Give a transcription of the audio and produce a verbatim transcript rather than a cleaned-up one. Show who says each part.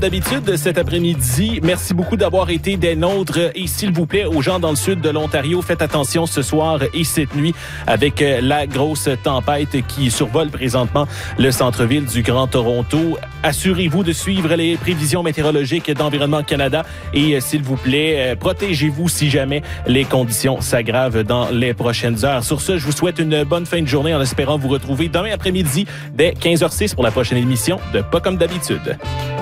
Speaker 1: D'habitude, cet après-midi, merci beaucoup d'avoir été des nôtres. Et s'il vous plaît, aux gens dans le sud de l'Ontario, faites attention ce soir et cette nuit avec la grosse tempête qui survole présentement le centre-ville du Grand Toronto. Assurez-vous de suivre les prévisions météorologiques d'Environnement Canada et s'il vous plaît, protégez-vous si jamais les conditions s'aggravent dans les prochaines heures. Sur ce, je vous souhaite une bonne fin de journée en espérant vous retrouver demain après-midi dès quinze heures zéro six pour la prochaine émission de Pas comme d'habitude.